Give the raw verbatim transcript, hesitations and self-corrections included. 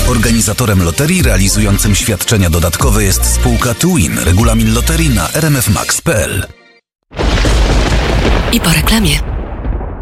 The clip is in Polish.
Organizatorem loterii realizującym świadczenia dodatkowe jest spółka Twin. Regulamin loterii na r m f max kropka p l. I po reklamie.